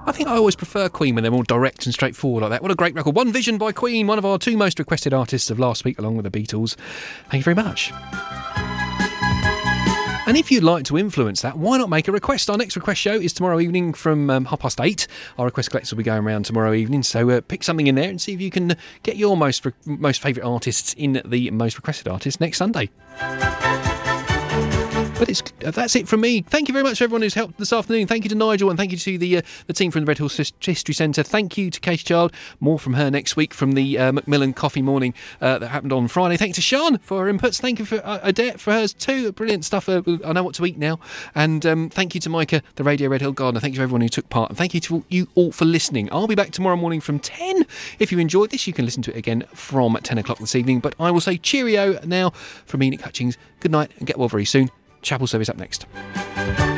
I think I always prefer Queen when they're more direct and straightforward like that. What a great record. One Vision by Queen, one of our 2 most requested artists of last week, along with the Beatles. Thank you very much. And if you'd like to influence that, why not make a request? Our next request show is tomorrow evening from 8:30. Our request collectors will be going around tomorrow evening, so pick something in there and see if you can get your most favourite artists in the most requested artists next Sunday. But that's it from me. Thank you very much to everyone who's helped this afternoon. Thank you to Nigel and thank you to the team from the Red Horse History Centre. Thank you to Katie Child. More from her next week from the Macmillan Coffee Morning that happened on Friday. Thank you to Sean for her inputs. Thank you for Odette for hers too. Brilliant stuff. I know what to eat now. And thank you to Micah, the Radio Red Hill Gardener. Thank you to everyone who took part. And thank you to you all for listening. I'll be back tomorrow morning from 10. If you enjoyed this, you can listen to it again from 10 o'clock this evening. But I will say cheerio now from me, Nick Hutchings. Good night and get well very soon. Chapel service up next.